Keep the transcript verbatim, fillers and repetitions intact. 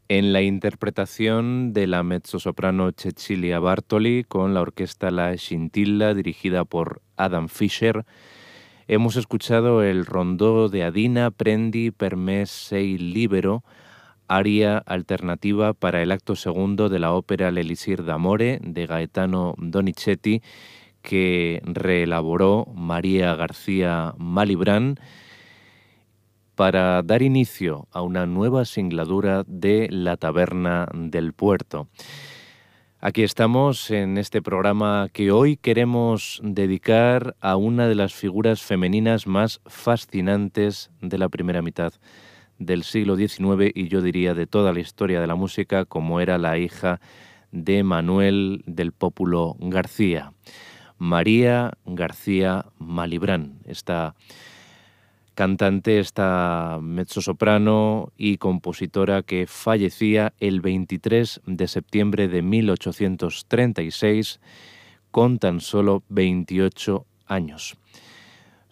en la interpretación de la mezzosoprano Cecilia Bartoli con la orquesta La Scintilla dirigida por Adam Fischer. Hemos escuchado el rondó de Adina Prendi per me sei libero, aria alternativa para el acto segundo de la ópera L'Elisir d'Amore de Gaetano Donizetti, que reelaboró María García Malibran para dar inicio a una nueva singladura de La Taberna del Puerto. Aquí estamos en este programa que hoy queremos dedicar a una de las figuras femeninas más fascinantes de la primera mitad del siglo diecinueve y yo diría de toda la historia de la música, como era la hija de Manuel del Pópulo García, María García Malibran, esta cantante, esta mezzosoprano y compositora que fallecía el veintitrés de septiembre de mil ochocientos treinta y seis con tan solo veintiocho años.